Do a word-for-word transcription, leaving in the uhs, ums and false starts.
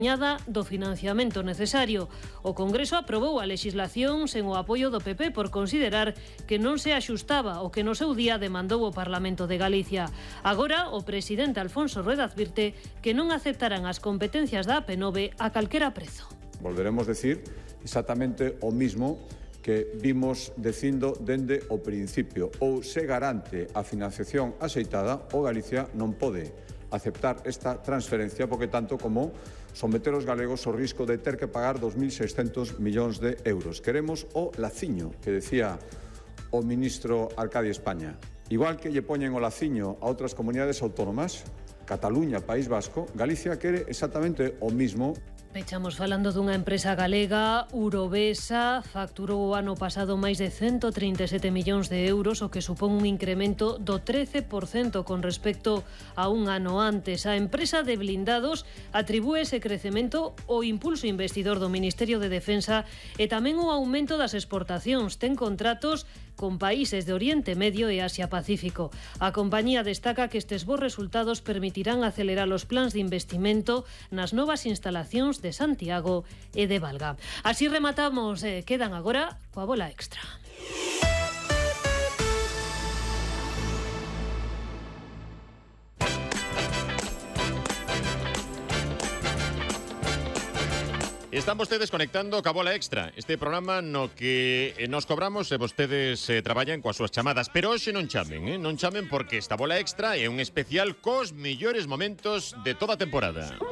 do financiamento necesario. O Congreso aprobou a legislación sen o apoio do P P por considerar que non se axustaba o que no seu día demandou o Parlamento de Galicia. Agora, o presidente Alfonso Rueda advirte que non aceptarán as competencias da A P nove a calquera prezo. Volveremos decir exactamente o mismo que vimos dicindo dende o principio. Ou se garante a financiación axeitada, o Galicia non pode aceptar esta transferencia, porque tanto como someter os galegos ao risco de ter que pagar dos mil seiscentos millóns de euros. Queremos o laciño que decía o ministro Arcadio España. Igual que lle poñen o laciño a outras comunidades autónomas, Cataluña, País Vasco, Galicia quere exactamente o mismo. Pechamos falando dunha empresa galega, Urovesa, facturou o ano pasado máis de ciento trinta e sete millóns de euros, o que supón un incremento do trece por cento con respecto a un ano antes. A empresa de blindados atribúe ese crecemento ao impulso investidor do Ministerio de Defensa e tamén o aumento das exportacións. Ten contratos con países de Oriente Medio e Asia Pacífico. A compañía destaca que estes bons resultados permitirán acelerar os plans de investimento nas novas instalacións de Santiago e de Valga. Así rematamos, eh, quedan agora coa bola extra. Están vostedes conectando ca Bola Extra, este programa no que nos cobramos e vostedes eh, traballan coas súas chamadas. Pero hoxe non chamen, eh? non chamen porque esta Bola Extra é un especial cos mellores momentos de toda a temporada.